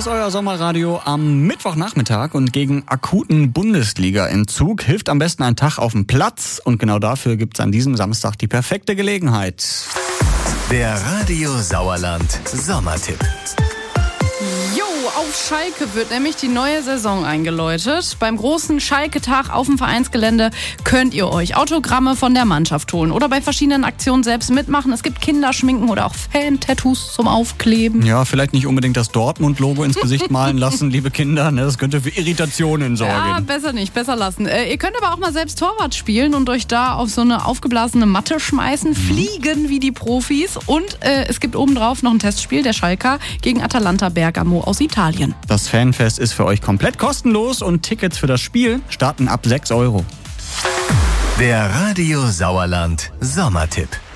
ist euer Sommerradio am Mittwochnachmittag und gegen akuten Bundesliga-Entzug hilft am besten ein Tag auf dem Platz und genau dafür gibt's an diesem Samstag die perfekte Gelegenheit. Der Radio Sauerland Sommertipp. Auf Schalke wird nämlich die neue Saison eingeläutet. Beim großen Schalke-Tag auf dem Vereinsgelände könnt ihr euch Autogramme von der Mannschaft holen oder bei verschiedenen Aktionen selbst mitmachen. Es gibt Kinderschminken oder auch Fan-Tattoos zum Aufkleben. Ja, vielleicht nicht unbedingt das Dortmund-Logo ins Gesicht malen lassen, liebe Kinder. Das könnte für Irritationen sorgen. Ja, besser nicht, besser lassen. Ihr könnt aber auch mal selbst Torwart spielen und euch da auf so eine aufgeblasene Matte schmeißen, fliegen wie die Profis. Und es gibt obendrauf noch ein Testspiel der Schalker gegen Atalanta Bergamo aus Italien. Das Fanfest ist für euch komplett kostenlos und Tickets für das Spiel starten ab 6 €. Der Radio Sauerland Sommertipp.